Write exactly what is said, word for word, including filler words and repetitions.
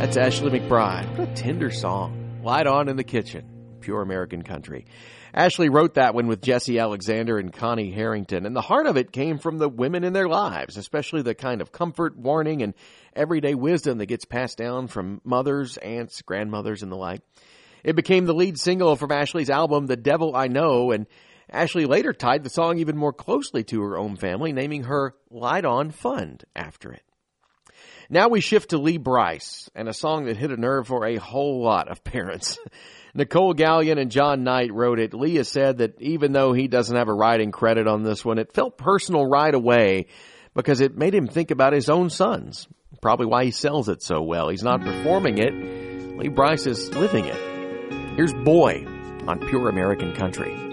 That's Ashley McBryde. What a tender song. Light On in the Kitchen. Pure American Country. Ashley wrote that one with Jesse Alexander and Connie Harrington, and the heart of it came from the women in their lives, especially the kind of comfort, warning, and everyday wisdom that gets passed down from mothers, aunts, grandmothers, and the like. It became the lead single from Ashley's album, The Devil I Know, and Ashley later tied the song even more closely to her own family, naming her Light On Fund after it. Now we shift to Lee Brice, and a song that hit a nerve for a whole lot of parents. Nicole Gallion and John Knight wrote it. Lee has said that even though he doesn't have a writing credit on this one, it felt personal right away because it made him think about his own sons. Probably why he sells it so well. He's not performing it. Lee Brice is living it. Here's Boy on Pure American Country.